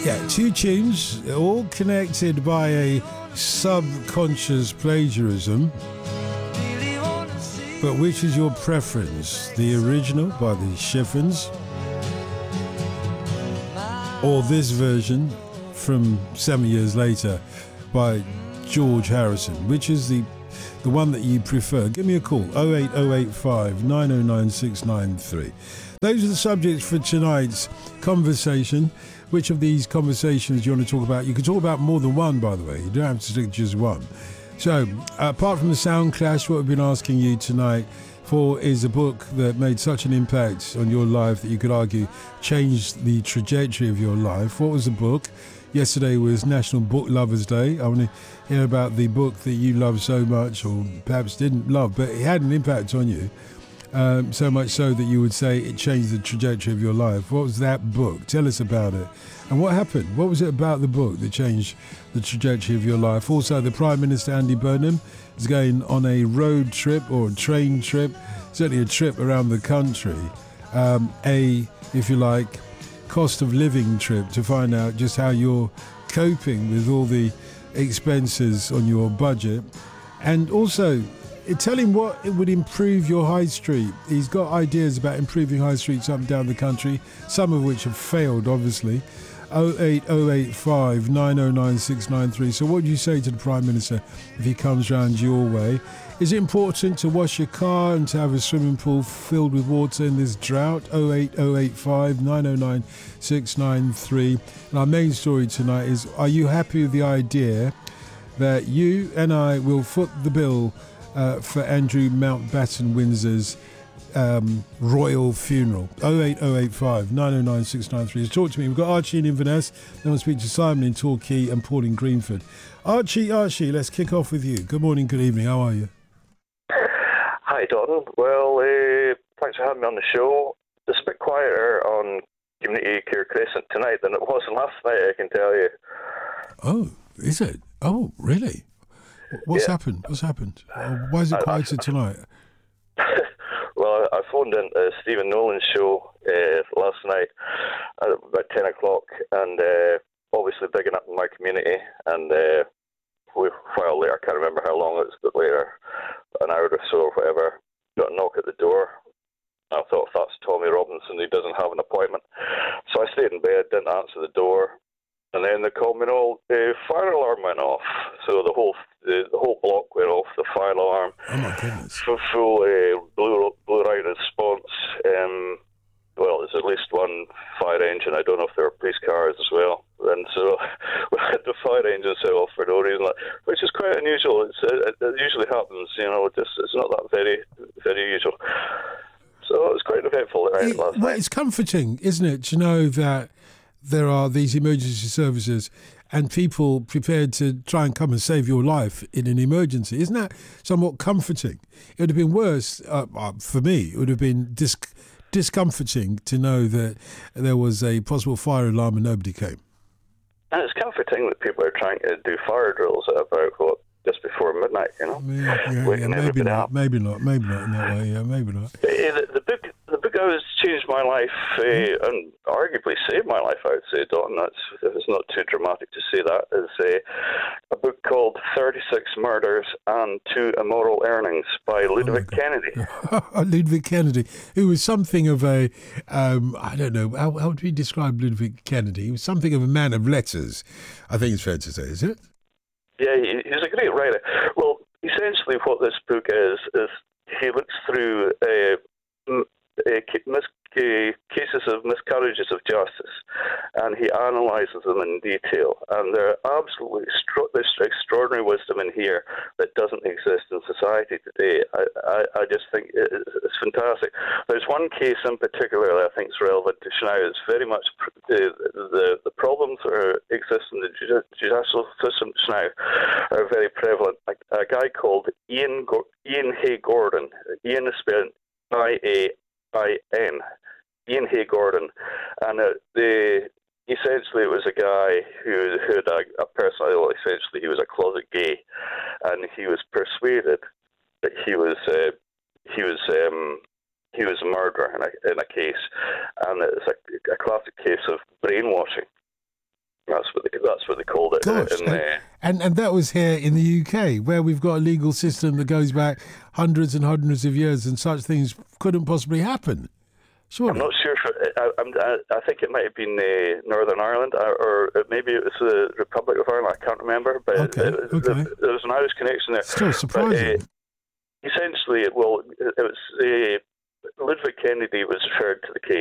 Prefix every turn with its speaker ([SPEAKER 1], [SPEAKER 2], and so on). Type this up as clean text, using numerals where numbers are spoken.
[SPEAKER 1] Yeah, two tunes, all connected by a subconscious plagiarism. But which is your preference? The original by the Chiffons, or this version from 7 years later by George Harrison? Which is the one that you prefer? Give me a call, 08085 909 693. Those are the subjects for tonight's conversation. Which of these conversations do you want to talk about? You can talk about more than one, by the way. You don't have to stick to just one. So, apart from the sound clash, what we've been asking you tonight for is a book that made such an impact on your life that you could argue changed the trajectory of your life. What was the book? Yesterday was National Book Lovers Day. I want to hear about the book that you love so much, or perhaps didn't love, but it had an impact on you. So much so that you would say it changed the trajectory of your life. What was that book? Tell us about it. And what happened? What was it about the book that changed the trajectory of your life? Also, the Prime Minister, Andy Burnham, is going on a road trip or a train trip, certainly a trip around the country, if you like, cost of living trip to find out just how you're coping with all the expenses on your budget. And also, tell him what it would improve your high street. He's got ideas about improving high streets up and down the country, some of which have failed, obviously. 08085 909 693. So what do you say to the Prime Minister if he comes round your way? Is it important to wash your car and to have a swimming pool filled with water in this drought? 08085 909 693. And our main story tonight is, are you happy with the idea that you and I will foot the bill for Andrew Mountbatten Windsor's royal funeral? 08085 909 693. Talk to me. We've got Archie in Inverness, then we'll speak to Simon in Torquay and Paul in Greenford. Archie, let's kick off with you. Good morning, good evening, how are you?
[SPEAKER 2] Hi Don. Well, thanks for having me on the show. It's a bit quieter on Community Care Crescent tonight than it was last night, I can tell you.
[SPEAKER 1] Oh, is it? Oh, really? What's happened? Why is it quieter tonight?
[SPEAKER 2] Well, I phoned into Stephen Nolan's show last night at about 10 o'clock, and obviously bigging up my community, and we filed later, I can't remember how long it was, but later, an hour or so or whatever, got a knock at the door. I thought, if that's Tommy Robinson, he doesn't have an appointment. So I stayed in bed, didn't answer the door, and then they called me, the fire alarm went off. So the whole block went off, the fire alarm.
[SPEAKER 1] Oh my goodness.
[SPEAKER 2] Full blue light response. Well, there's at least one fire engine. I don't know if there are police cars as well. And so we had the fire engine set off for no reason, which is quite unusual. It usually happens, it's not that very, very usual. So it was quite eventful last night.
[SPEAKER 1] Well, it's comforting, isn't it, to know that there are these emergency services and people prepared to try and come and save your life in an emergency. Isn't that somewhat comforting? It would have been worse, for me, it would have been discomforting to know that there was a possible fire alarm and nobody came.
[SPEAKER 2] And it's comforting that people are trying to do fire drills at about, just before midnight,
[SPEAKER 1] Yeah, maybe not in that way, maybe not.
[SPEAKER 2] The book has changed my life, and arguably saved my life, I would say, Don. It's not too dramatic to say that. It's a book called 36 Murders and 2 Immoral Earnings by Ludwig Kennedy.
[SPEAKER 1] Ludwig Kennedy, who was something of a, I don't know, how would we describe Ludwig Kennedy? He was something of a man of letters, I think it's fair to say, is it?
[SPEAKER 2] Yeah, he's a great writer. Well, essentially what this book is he looks through cases of miscarriages of justice, and he analyses them in detail. And there are absolutely there's extraordinary wisdom in here that doesn't exist in society today. I just think it's fantastic. There's one case in particular that I think is relevant to now. It's very much the problems that exist in the judicial system now are very prevalent. A guy called Ian Hay Gordon. Ian is spelled I-A-I-N. Ian Hay Gordon, and essentially it was a guy who had a personality. Well, essentially he was a closet gay, and he was persuaded that he was a murderer in a case, and it's a classic case of brainwashing. That's what they called it.
[SPEAKER 1] Gosh, and that was here in the UK, where we've got a legal system that goes back hundreds and hundreds of years, and such things couldn't possibly happen. Surely.
[SPEAKER 2] I'm not sure. I think it might have been Northern Ireland, or maybe it was the Republic of Ireland. I can't remember, but
[SPEAKER 1] Okay.
[SPEAKER 2] There was an Irish connection there.
[SPEAKER 1] Still surprising.
[SPEAKER 2] But, essentially, well, it was Ludwig Kennedy was referred to the case.